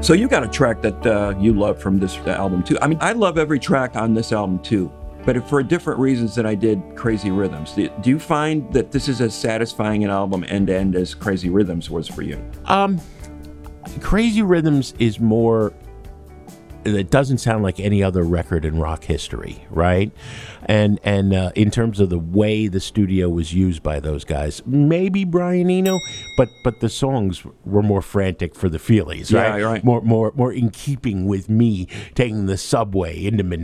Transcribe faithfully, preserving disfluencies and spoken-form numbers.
So you got a track that uh, you love from this album too. I mean, I love every track on this album too, but for different reasons than I did Crazy Rhythms. Do you find that this is as satisfying an album end to end as Crazy Rhythms was for you? Um, Crazy Rhythms is more. It doesn't sound like any other record in rock history, right? And and uh, in terms of the way the studio was used by those guys, maybe Brian Eno, but but the songs were more frantic for the feelies, right? Yeah, right. More more more in keeping with me taking the subway into Manhattan.